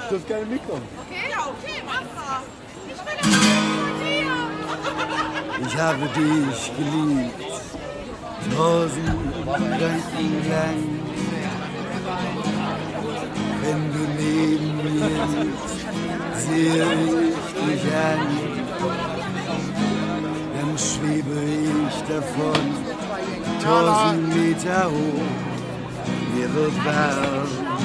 dürft gerne mitkommen. Okay, ja, okay, mach. Ich will das von dir. Ich habe dich geliebt, 1000 Gedanken lang. Wenn du neben mir sitzt, sehe ich dich an. Dann schwebe ich davon, 1000 Meter hoch. Mir wird warm